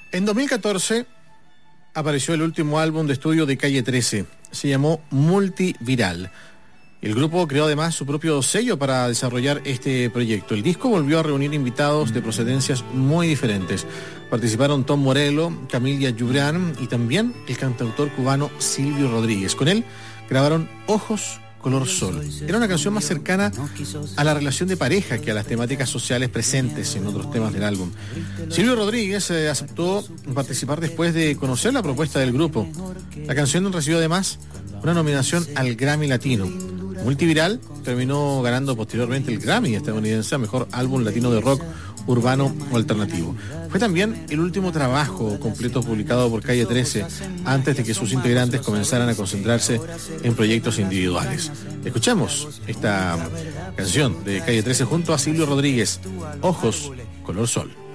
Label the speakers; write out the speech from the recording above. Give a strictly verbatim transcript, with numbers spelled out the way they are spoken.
Speaker 1: En dos mil catorce apareció el último álbum de estudio de Calle trece. Se llamó Multiviral. El grupo creó además su propio sello para desarrollar este proyecto. El disco volvió a reunir invitados de procedencias muy diferentes. Participaron Tom Morello, Camila Jubran y también el cantautor cubano Silvio Rodríguez. Con él grabaron Ojos Color Sol. Era una canción más cercana a la relación de pareja que a las temáticas sociales presentes en otros temas del álbum. Silvio Rodríguez eh, aceptó participar después de conocer la propuesta del grupo. La canción recibió además una nominación al Grammy Latino. Multiviral terminó ganando posteriormente el Grammy estadounidense a Mejor Álbum Latino de Rock Urbano o Alternativo. Fue también el último trabajo completo publicado por Calle trece antes de que sus integrantes comenzaran a concentrarse en proyectos individuales. Escuchemos esta canción de Calle trece junto a Silvio Rodríguez, Ojos Color Sol.